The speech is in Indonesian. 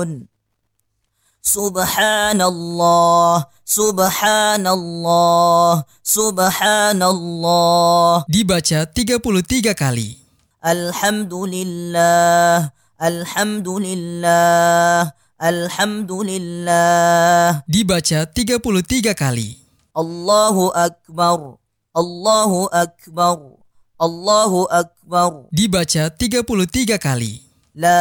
Subhanallah, subhanallah, subhanallah. Dibaca 33 kali. Alhamdulillah, alhamdulillah, alhamdulillah. Dibaca 33 kali. Allahu akbar, Allahu akbar, Allahu akbar. Dibaca 33 kali.